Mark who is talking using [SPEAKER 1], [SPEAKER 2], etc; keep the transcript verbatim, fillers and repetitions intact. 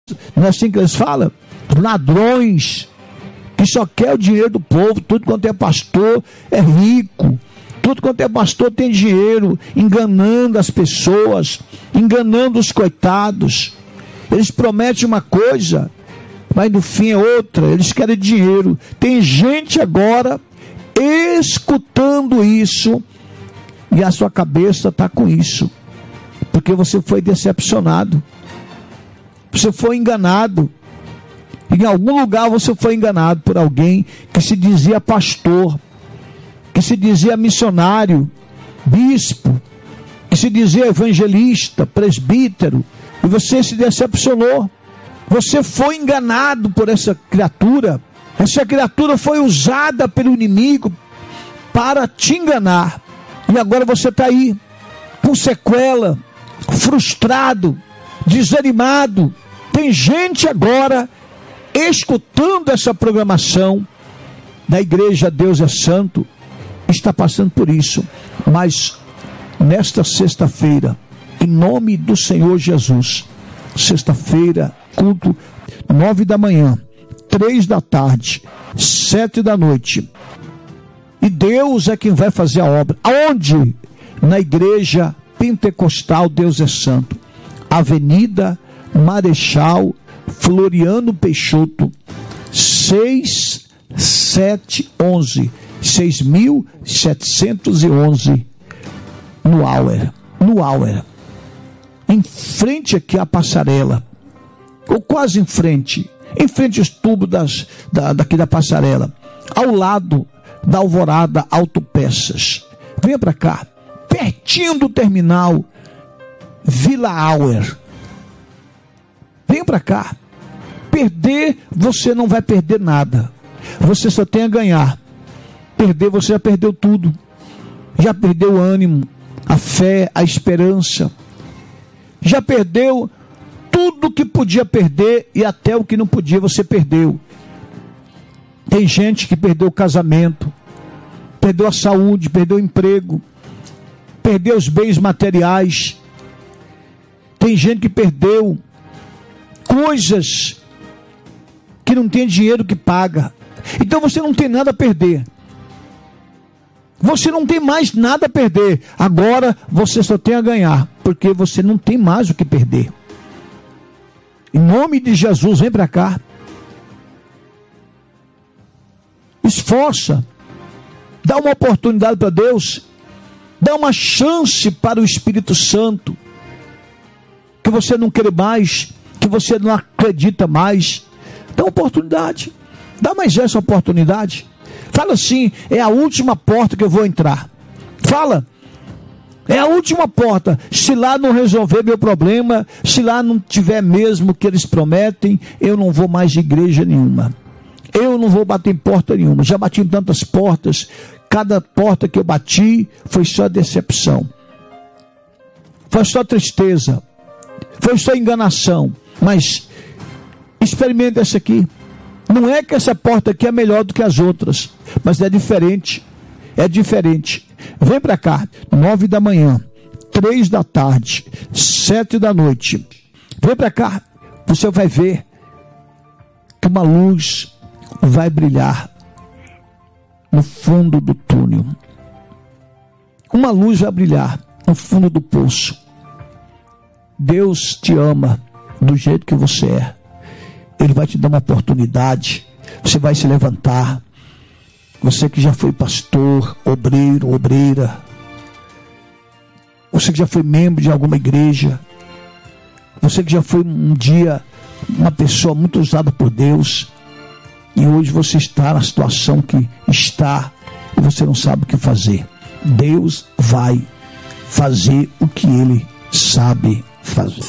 [SPEAKER 1] Não é assim que eles falam? Ladrões, que só quer o dinheiro do povo. Tudo quanto é pastor é rico. Tudo quanto é pastor tem dinheiro, enganando as pessoas, enganando os coitados. Eles prometem uma coisa, mas no fim é outra. Eles querem dinheiro. Tem gente agora escutando isso e a sua cabeça está com isso, porque você foi decepcionado, você foi enganado. Em algum lugar você foi enganado por alguém que se dizia pastor, que se dizia missionário, bispo, que se dizia evangelista, presbítero, e você se decepcionou. Você foi enganado por essa criatura. Essa criatura foi usada pelo inimigo para te enganar. E agora você está aí, com sequela, frustrado, desanimado. Tem gente agora escutando essa programação da igreja Deus é Santo, está passando por isso. Mas nesta sexta-feira, em nome do Senhor Jesus, sexta-feira, culto, nove da manhã, três da tarde, sete da noite. E Deus é quem vai fazer a obra. Aonde? Na igreja pentecostal Deus é Santo, Avenida Marechal Floriano Peixoto, seis sete onze, seis mil setecentos e onze, no Auer, no Auer, em frente aqui à passarela, ou quase em frente, em frente aos tubos das, da, daqui da passarela, ao lado da Alvorada Autopeças. Venha para cá, pertinho do terminal Vila Auer. Venha para cá. Perder, você não vai perder nada. Você só tem a ganhar. Perder, você já perdeu tudo. Já perdeu o ânimo, a fé, a esperança. Já perdeu tudo que podia perder e até o que não podia você perdeu. Tem gente que perdeu o casamento, perdeu a saúde, perdeu o emprego, perdeu os bens materiais. Tem gente que perdeu coisas que não tem dinheiro que paga. Então você não tem nada a perder. Você não tem mais nada a perder. Agora você só tem a ganhar, porque você não tem mais o que perder. Em nome de Jesus, vem para cá. Esforça. Dá uma oportunidade para Deus. Dá uma chance para o Espírito Santo. Que você não quer mais, que você não acredita mais. Dá uma oportunidade. Dá mais essa oportunidade. Fala assim: é a última porta que eu vou entrar. Fala. É a última porta. Se lá não resolver meu problema, se lá não tiver mesmo o que eles prometem, eu não vou mais de igreja nenhuma. Eu não vou bater em porta nenhuma. Já bati em tantas portas. Cada porta que eu bati foi só decepção. Foi só tristeza. Foi só enganação. Mas experimente essa aqui. Não é que essa porta aqui é melhor do que as outras, mas é diferente. É diferente. Vem para cá, nove da manhã, três da tarde, sete da noite. Vem para cá, você vai ver que uma luz vai brilhar no fundo do túnel. Uma luz vai brilhar no fundo do poço. Deus te ama do jeito que você é. Ele vai te dar uma oportunidade. Você vai se levantar. Você que já foi pastor, obreiro, obreira. Você que já foi membro de alguma igreja. Você que já foi um dia uma pessoa muito usada por Deus. E hoje você está na situação que está e você não sabe o que fazer. Deus vai fazer o que Ele sabe fazer.